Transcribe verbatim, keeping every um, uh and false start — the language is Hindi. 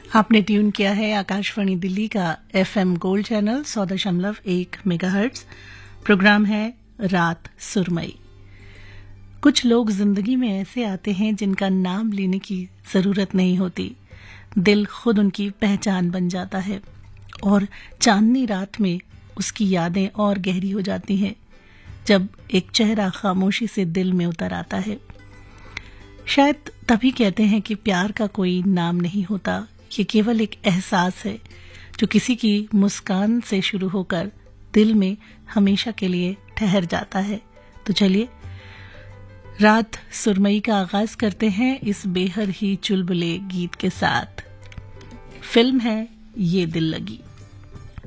आपने ट्यून किया है आकाशवाणी दिल्ली का एफएम गोल्ड चैनल सौ दशमलव एक मेगाहर्ट्ज। प्रोग्राम है रात सुरमई। कुछ लोग जिंदगी में ऐसे आते हैं जिनका नाम लेने की जरूरत नहीं होती, दिल खुद उनकी पहचान बन जाता है और चांदनी रात में उसकी यादें और गहरी हो जाती हैं जब एक चेहरा खामोशी से दिल में उतर आता है। शायद तभी कहते हैं कि प्यार का कोई नाम नहीं होता, ये केवल एक एहसास है जो किसी की मुस्कान से शुरू होकर दिल में हमेशा के लिए ठहर जाता है। तो चलिए रात सुरमई का आगाज करते हैं इस बेहद ही चुलबुले गीत के साथ। फिल्म है ये दिल लगी।